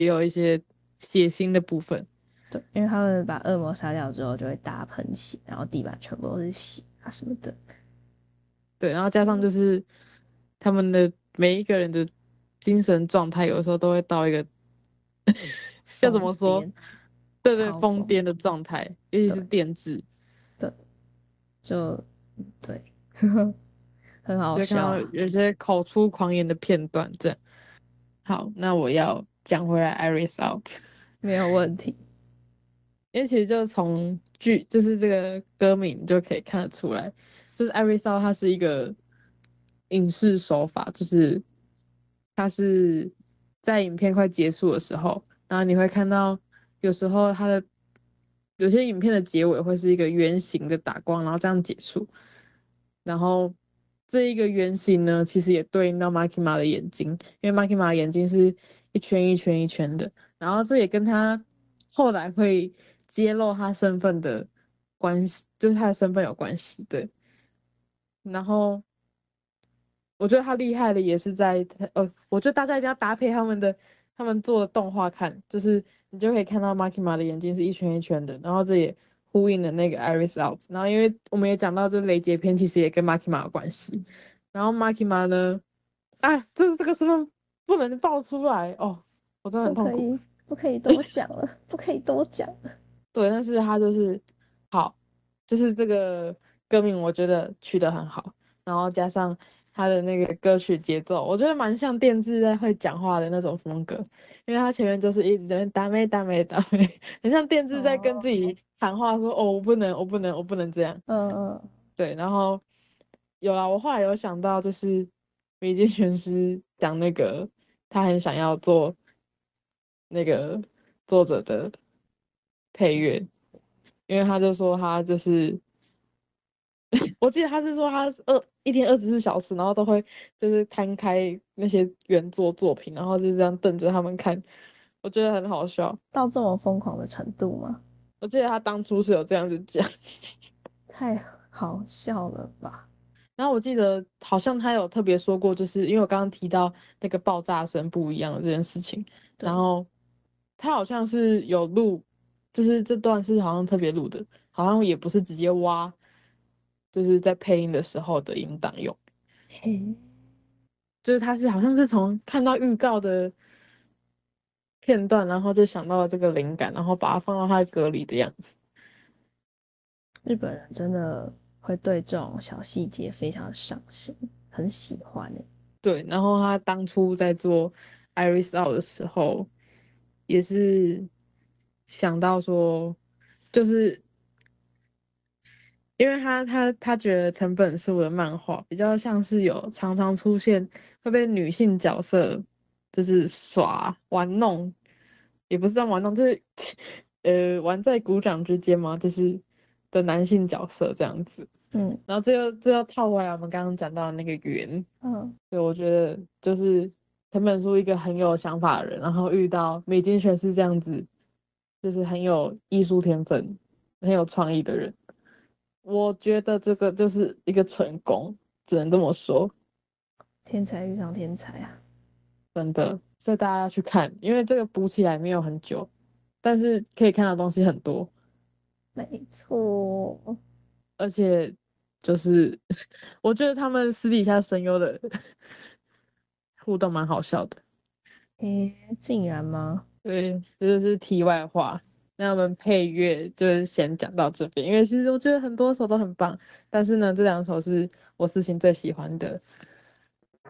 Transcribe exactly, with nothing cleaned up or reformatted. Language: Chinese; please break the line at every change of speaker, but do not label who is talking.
也有一些血腥的部分。
对，因为他们把恶魔杀掉之后就会大喷血，然后地板全部都是血啊什么的。
对，然后加上就是他们的每一个人的精神状态，有的时候都会到一个要怎
疯
么说？
癫，
对对，
超疯。
疯癫的状态，尤其是
对
电治，
对，就对，很好
就会看到
笑啊。
有些口出狂言的片段。这样，好，那我要讲回来，Iris Out。
没有问题。
因为其实就从剧，就是这个歌名就可以看得出来，就是 Iris Out 它是一个影视手法，就是它是在影片快结束的时候，然后你会看到有时候它的有些影片的结尾会是一个圆形的打光，然后这样结束，然后这一个圆形呢，其实也对应到 Makima 的眼睛，因为 Makima 的眼睛是一圈一圈一圈的。然后这也跟他后来会揭露他身份的关系，就是他的身份有关系，对。然后我觉得他厉害的也是在，呃，我觉得大家一定要搭配他们的他们做的动画看，就是你就可以看到 Makima 的眼睛是一圈一圈的，然后这也呼应了那个 Iris Out。然后因为我们也讲到，这雷杰篇其实也跟 Makima 有关系。然后 Makima 呢，啊，就是这个身份不能爆出来哦，我真的很痛苦。
不可以，不可以多讲了，不可以多讲了。
对，但是他就是好，就是这个歌名我觉得取得很好，然后加上他的那个歌曲节奏，我觉得蛮像电治在会讲话的那种风格，因为他前面就是一直在那边打妹打妹打妹，很像电治在跟自
哦，
己喊话说哦我不能我不能我不能这样。
嗯嗯，
对，然后有啦，我后来有想到就是米津玄师讲那个他很想要做那个作者的配乐。因为他就说他就是，我记得他是说他二一天二十四小时，然后都会就是摊开那些原作作品，然后就这样瞪着他们看，我觉得很好笑。
到这么疯狂的程度吗？
我记得他当初是有这样子讲，
太好笑了吧？
然后我记得好像他有特别说过，就是因为我刚刚提到那个爆炸声不一样的这件事情，然
对，
后他好像是有录，就是这段是好像特别录的，好像也不是直接挖，就是在配音的时候的音档用。
嘿，
就是他是好像是从看到预告的片段，然后就想到了这个灵感，然后把它放到他的歌里的样子。
日本人真的会对这种小细节非常上心，很喜欢诶。
对，然后他当初在做《Iris Out》的时候，也是想到说，就是因为他他他觉得藤本树的漫画比较像是有常常出现会被女性角色就是耍玩弄，也不是这样玩弄，就是呃玩在鼓掌之间嘛，就是的男性角色这样子。
嗯
然后最后最后套回来我们刚刚讲到的那个圆，
嗯，
对，我觉得就是藤本树一个很有想法的人，然后遇到美津玄师这样子，就是很有艺术天分、很有创意的人。我觉得这个就是一个成功，只能这么说，
天才遇上天才啊！
真的。所以大家要去看，因为这个补起来没有很久，但是可以看到东西很多，
没错。
而且就是我觉得他们私底下声优的互动蛮好笑的。
诶，竟然吗？
对，这就是题外话。那我们配乐就是先讲到这边，因为其实我觉得很多首都很棒，但是呢，这两首是我私心最喜欢的。